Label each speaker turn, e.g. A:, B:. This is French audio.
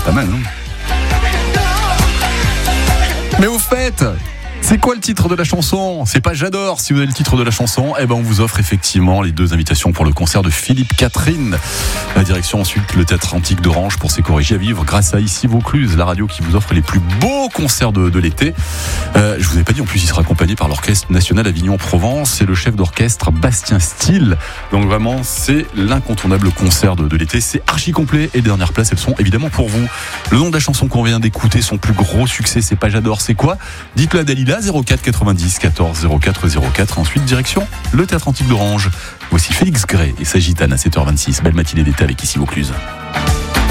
A: pas mal, hein. Mais au fait, c'est quoi le titre de la chanson ? C'est pas J'adore. Si vous avez le titre de la chanson, on vous offre effectivement les 2 invitations pour le concert de Philippe Catherine. La direction ensuite le Théâtre Antique d'Orange pour s'écorriger à vivre grâce à Ici Vaucluse, la radio qui vous offre les plus beaux concerts de l'été. Je vous avais pas dit, en plus il sera accompagné par l'Orchestre National Avignon-Provence et le chef d'orchestre Bastien Steele. Donc vraiment c'est l'incontournable concert de l'été. C'est archi complet et les dernières places elles sont évidemment pour vous. Le nom de la chanson qu'on vient d'écouter, son plus gros succès, c'est pas J'adore, c'est quoi ? Dites-le à Dalila, 04 90 14 04 04. Ensuite, direction le Théâtre Antique d'Orange. Voici Félix Gray et sa gitane à 7h26. Belle matinée d'été avec Ici Vaucluse.